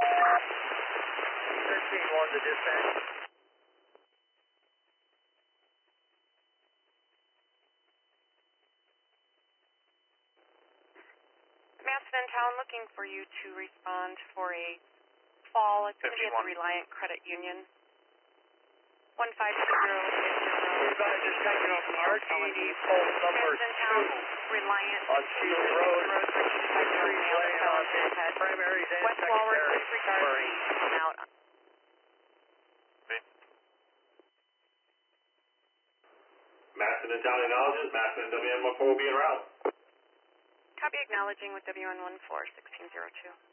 13-1 to dispatch. Madison in town looking for you to respond for a fall. It's going to be at the Reliant Credit Union. 1520. We're going to just come off RTD pole number 2 Reliant on Shield Road. Trees laying on primaries and West Walworth, secondaries. disregard please. Come out. Madison in town acknowledges. Madison and WN14 will be en route. Copy acknowledging with WN14 1602.